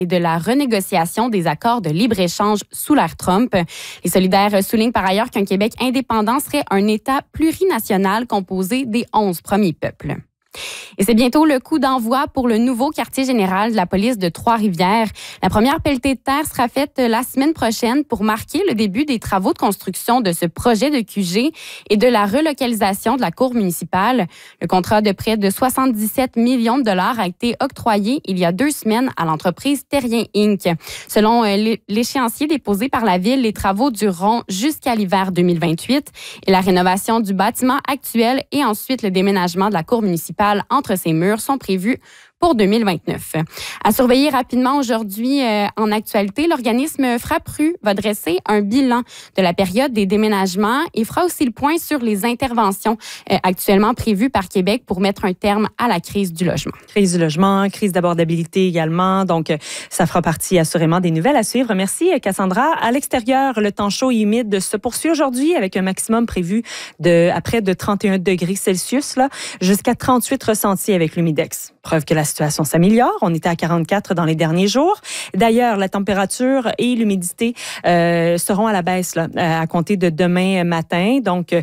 et de la renégociation des accords de libre-échange sous l'ère Trump. Les solidaires soulignent par ailleurs qu'un Québec indépendant serait un État plurinational composé des 11 premiers peuples. Et c'est bientôt le coup d'envoi pour le nouveau quartier général de la police de Trois-Rivières. La première pelletée de terre sera faite la semaine prochaine pour marquer le début des travaux de construction de ce projet de QG et de la relocalisation de la cour municipale. Le contrat de près de 77 millions de dollars a été octroyé il y a 2 semaines à l'entreprise Terrien Inc. Selon l'échéancier déposé par la Ville, les travaux dureront jusqu'à l'hiver 2028 et la rénovation du bâtiment actuel et ensuite le déménagement de la cour municipale entre ses murs sont prévus pour 2029. À surveiller rapidement aujourd'hui en actualité, l'organisme Frappru va dresser un bilan de la période des déménagements et fera aussi le point sur les interventions actuellement prévues par Québec pour mettre un terme à la crise du logement. Crise du logement, crise d'abordabilité également. Donc, ça fera partie assurément des nouvelles à suivre. Merci, Cassandra. À l'extérieur, le temps chaud et humide se poursuit aujourd'hui avec un maximum prévu à près de 31 degrés Celsius, là, jusqu'à 38 ressentis avec l'humidex. Preuve que la situation s'améliore. On était à 44 dans les derniers jours. D'ailleurs, la température et l'humidité seront à la baisse là, à compter de demain matin. Donc,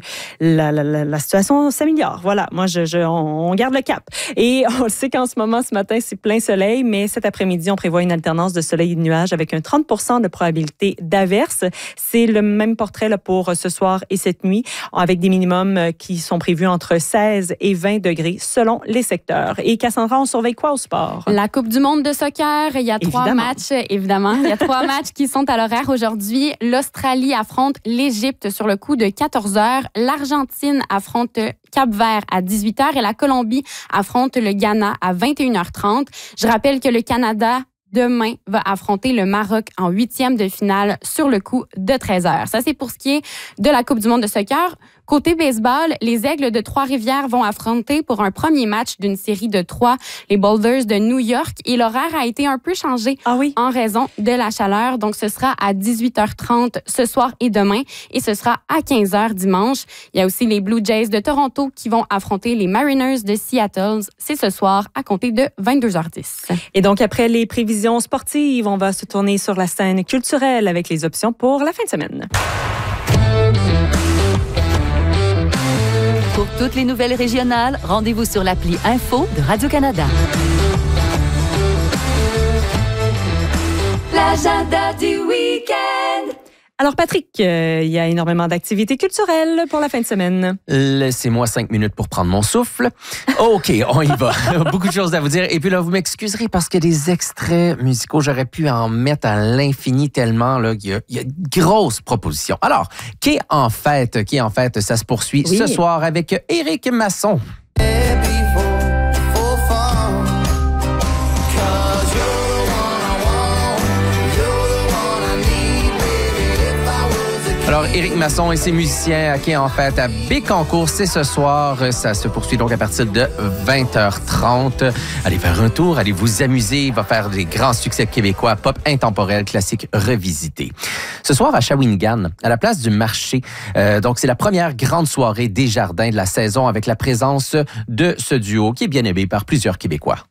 la situation s'améliore. Voilà, moi, on garde le cap. Et on le sait qu'en ce moment, ce matin, c'est plein soleil, mais cet après-midi, on prévoit une alternance de soleil et de nuages avec un 30% de probabilité d'averse. C'est le même portrait là, pour ce soir et cette nuit, avec des minimums qui sont prévus entre 16 et 20 degrés selon les secteurs. Et Cassandra, on surveille quoi au sport? La Coupe du monde de soccer. Il y a 3 matchs, évidemment. Il y a 3 matchs qui sont à l'horaire aujourd'hui. L'Australie affronte l'Égypte sur le coup de 14h. L'Argentine affronte Cap-Vert à 18h et la Colombie affronte le Ghana à 21h30. Je rappelle que le Canada demain va affronter le Maroc en 8e de finale sur le coup de 13h. Ça, c'est pour ce qui est de la Coupe du monde de soccer. Côté baseball, les Aigles de Trois-Rivières vont affronter pour un premier match d'une série de 3 les Boulders de New York et l'horaire a été un peu changé en raison de la chaleur. Donc, ce sera à 18h30 ce soir et demain et ce sera à 15h dimanche. Il y a aussi les Blue Jays de Toronto qui vont affronter les Mariners de Seattle. C'est ce soir à compter de 22h10. Et donc, après les prévisions sportives, on va se tourner sur la scène culturelle avec les options pour la fin de semaine. Pour toutes les nouvelles régionales, rendez-vous sur l'appli Info de Radio-Canada. L'agenda du week-end. Alors, Patrick, il y a énormément d'activités culturelles pour la fin de semaine. Laissez-moi 5 minutes pour prendre mon souffle. OK, on y va. Beaucoup de choses à vous dire. Et puis là, vous m'excuserez parce que des extraits musicaux, j'aurais pu en mettre à l'infini tellement. Là, il y a une grosse proposition. Alors, qui est en fête, ça se poursuit ce soir avec Éric Masson. Alors, Éric Masson et ses musiciens qui est en fête à Bécancour, c'est ce soir. Ça se poursuit donc à partir de 20h30. Allez faire un tour, allez vous amuser. Il va faire des grands succès québécois, pop intemporel, classique revisité. Ce soir à Shawinigan, à la place du marché. Donc, c'est la première grande soirée des jardins de la saison avec la présence de ce duo qui est bien aimé par plusieurs Québécois.